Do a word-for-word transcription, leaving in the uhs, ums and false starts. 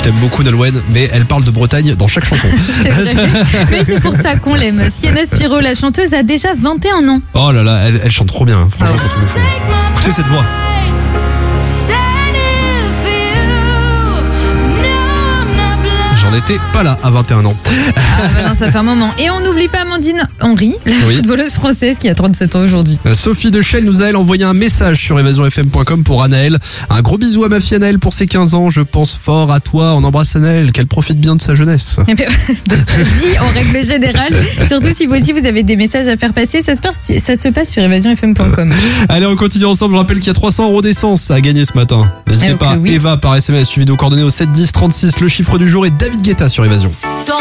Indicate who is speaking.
Speaker 1: t'aime beaucoup Nolwenn, mais elle parle de Bretagne dans chaque chanson.
Speaker 2: C'est vrai. Mais c'est pour ça qu'on l'aime. Sienna Spiro, la chanteuse, a déjà vingt et un ans.
Speaker 1: Oh là là, elle, elle chante trop bien. Franchement,
Speaker 2: Ah ouais.
Speaker 1: ça me fait fou. Écoutez cette voix. J'en étais pas là à vingt et un ans.
Speaker 2: Ah bah non, ça fait un moment. Et on n'oublie pas Amandine Henry, la
Speaker 1: Oui.
Speaker 2: footballeuse française qui a trente-sept ans aujourd'hui.
Speaker 1: Sophie de Chelles nous a elle envoyé un message sur évasion f m point com pour Anaël. Un gros bisou à ma fille Anaël pour ses quinze ans. Je pense fort à toi. On embrasse Anaël. Qu'elle profite bien de sa jeunesse.
Speaker 2: Eh ben, de ce que je dis en règle générale, surtout si vous aussi vous avez des messages à faire passer, ça se passe, ça se passe sur évasion f m point com.
Speaker 1: Allez, on continue ensemble. Je rappelle qu'il y a trois cents euros d'essence à gagner ce matin. N'hésitez
Speaker 2: Eh, ok,
Speaker 1: pas.
Speaker 2: oui.
Speaker 1: Eva par S M S, suivi de nos coordonnées au sept dix trente-six. Le chiffre du jour est David Guetta sur Évasion.